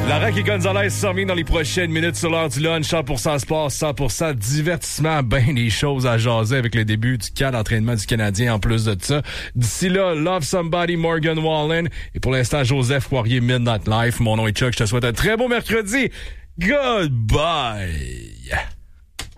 Lara et Gonzalez s'en viennent dans les prochaines minutes sur l'heure du lunch. 100% sport, 100% divertissement. Ben des choses à jaser avec le début du camp d'entraînement du Canadien en plus de ça. D'ici là, Love Somebody, Morgan Wallen. Et pour l'instant, Joseph Poirier, Midnight Life. Mon nom est Chuck. Je te souhaite un très beau mercredi. Goodbye.